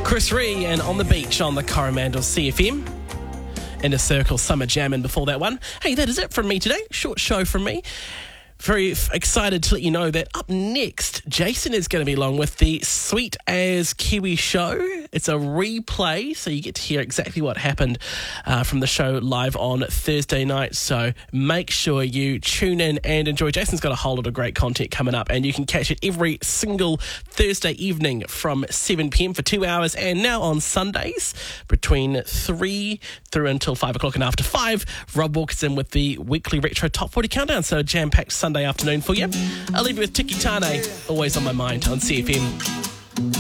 Chris Ree and On the Beach on the Coromandel CFM. Inner Circle Summer Jam, and before that one. Hey, that is it from me today. Short show from me. Very excited to let you know that up next, Jason is going to be along with the Sweet as Kiwi show. It's a replay, so you get to hear exactly what happened from the show live on Thursday night. So make sure you tune in and enjoy. Jason's got a whole lot of great content coming up, and you can catch it every single Thursday evening from 7 p.m. for 2 hours, and now on Sundays between 3 through until 5 o'clock, and after 5, Rob walks in with the weekly Retro Top 40 Countdown. So a jam-packed Sunday afternoon for you. I'll leave you with Tiki Tane, always on my mind on CFM.